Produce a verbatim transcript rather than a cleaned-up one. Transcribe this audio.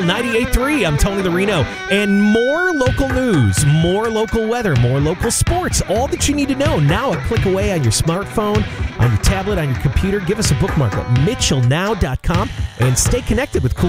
ninety-eight point three. I'm Tony the Reno. And more local news, more local weather, more local sports. All that you need to know now a click away on your smartphone, on your tablet, on your computer. Give us a bookmark at mitchell now dot com and stay connected with cool